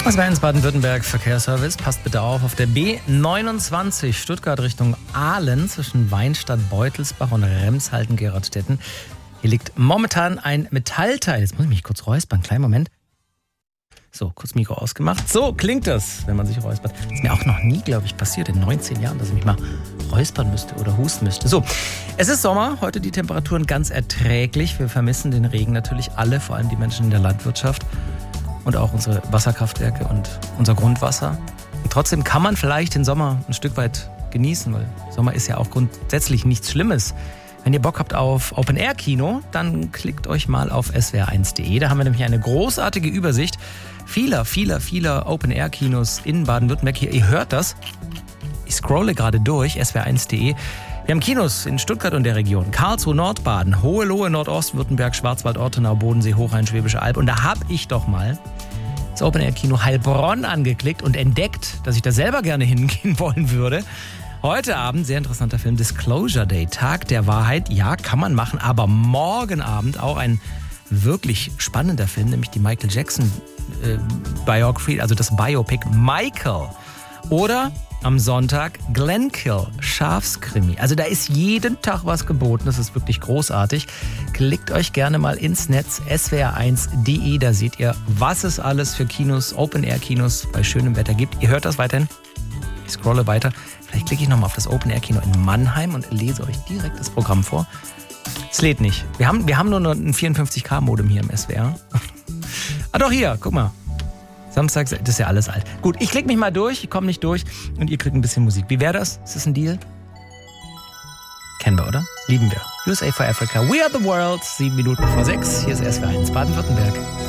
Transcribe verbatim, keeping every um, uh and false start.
Das war ins Baden-Württemberg Verkehrsservice. Passt bitte auf, auf der B neunundzwanzig Stuttgart Richtung Aalen zwischen Weinstadt, Beutelsbach und Remshalden-Geradstetten. Hier liegt momentan ein Metallteil. Jetzt muss ich mich kurz räuspern. Kleinen Moment. So, kurz Mikro ausgemacht. So klingt das, wenn man sich räuspert. Das ist mir auch noch nie, glaube ich, passiert in neunzehn Jahren, dass ich mich mal räuspern müsste oder husten müsste. So, es ist Sommer. Heute die Temperaturen ganz erträglich. Wir vermissen den Regen natürlich alle, vor allem die Menschen in der Landwirtschaft. Und auch unsere Wasserkraftwerke und unser Grundwasser. Und trotzdem kann man vielleicht den Sommer ein Stück weit genießen, weil Sommer ist ja auch grundsätzlich nichts Schlimmes. Wenn ihr Bock habt auf Open-Air-Kino, dann klickt euch mal auf S W R eins punkt de. Da haben wir nämlich eine großartige Übersicht vieler, vieler, vieler Open-Air-Kinos in Baden-Württemberg. Hier, ihr hört das. Ich scrolle gerade durch, S W R eins punkt de. Wir haben Kinos in Stuttgart und der Region, Karlsruhe, Nordbaden, Hohenlohe, Nordostwürttemberg, Schwarzwald, Ortenau, Bodensee, Hochrhein, Schwäbische Alb. Und da habe ich doch mal das Open-Air-Kino Heilbronn angeklickt und entdeckt, dass ich da selber gerne hingehen wollen würde. Heute Abend, sehr interessanter Film, Disclosure Day, Tag der Wahrheit. Ja, kann man machen, aber morgen Abend auch ein wirklich spannender Film, nämlich die Michael Jackson äh, Biography, also das Biopic Michael. Oder am Sonntag Glenkill, Schafskrimi. Also da ist jeden Tag was geboten, das ist wirklich großartig. Klickt euch gerne mal ins Netz, S W R eins punkt de, da seht ihr, was es alles für Kinos, Open-Air-Kinos bei schönem Wetter gibt. Ihr hört das weiterhin, ich scrolle weiter. Vielleicht klicke ich nochmal auf das Open-Air-Kino in Mannheim und lese euch direkt das Programm vor. Es lädt nicht. Wir haben, wir haben nur ein vierundfünfzig K Modem hier im S W R. Ah doch, hier, guck mal. Samstag, das ist ja alles alt. Gut, ich klicke mich mal durch, ich komme nicht durch und ihr kriegt ein bisschen Musik. Wie wäre das? Ist das ein Deal? Kennen wir, oder? Lieben wir. U S A for Africa, We are the world. Sieben Minuten vor sechs. Hier ist S W R eins Baden-Württemberg.